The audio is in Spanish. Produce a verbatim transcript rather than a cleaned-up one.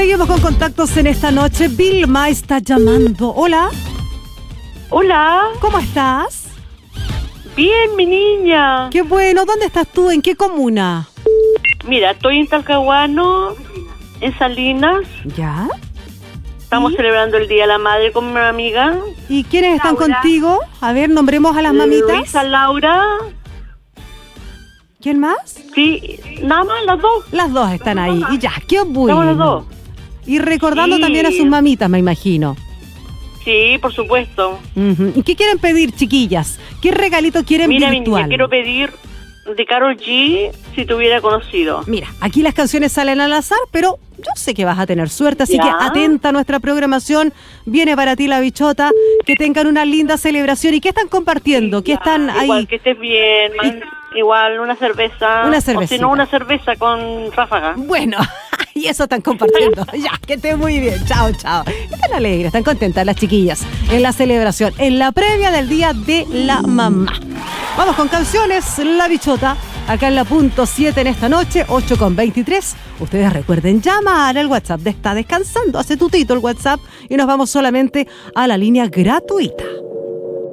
Seguimos con contactos en esta noche. Vilma está llamando. Hola. Hola. ¿Cómo estás? Bien, mi niña. Qué bueno. ¿Dónde estás tú? ¿En qué comuna? Mira, estoy en Talcahuano, en Salinas. ¿Ya? Estamos ¿Y? celebrando el Día de la Madre con mi amiga. ¿Y quiénes están Laura. contigo? A ver, nombremos a las mamitas. Luisa, Laura. ¿Quién más? Sí, nada más, las dos. Las dos están ahí. Y ya, qué bueno. Estamos las dos. Y recordando Sí. también a sus mamitas, me imagino. Sí, por supuesto. Uh-huh. ¿Y qué quieren pedir, chiquillas? ¿Qué regalito quieren Mira, mi virtual? niña, quiero pedir de Karol G, si te hubiera conocido. Mira, aquí las canciones salen al azar, pero yo sé que vas a tener suerte, así Ya. que atenta a nuestra programación. Viene para ti la bichota. Que tengan una linda celebración. ¿Y qué están compartiendo? ¿Qué Ya, están ahí? Igual que estés bien, man. Igual una cerveza. Una O si cervecita. no, una cerveza con ráfaga. Bueno, y eso están compartiendo. Ya, que estén muy bien. Chao, chao. Están alegres, están contentas las chiquillas en la celebración, en la previa del Día de la Mamá. Vamos con canciones, La Bichota, acá en la punto siete en esta noche, ocho con veintitrés. Ustedes recuerden llamar al WhatsApp de Está Descansando. Hace tutito el WhatsApp y nos vamos solamente a la línea gratuita.